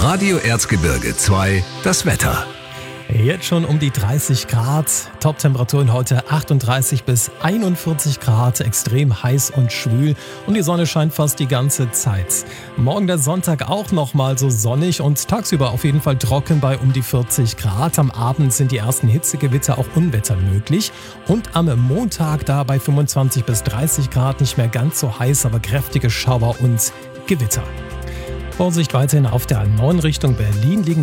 Radio Erzgebirge 2, das Wetter. Jetzt schon um die 30 Grad, Top-Temperaturen heute 38 bis 41 Grad, extrem heiß und schwül und die Sonne scheint fast die ganze Zeit. Morgen der Sonntag auch nochmal so sonnig und tagsüber auf jeden Fall trocken bei um die 40 Grad. Am Abend sind die ersten Hitzegewitter, auch Unwetter möglich. Und am Montag da bei 25 bis 30 Grad nicht mehr ganz so heiß, aber kräftige Schauer und Gewitter. Vorsicht weiterhin auf der A9 Richtung Berlin liegen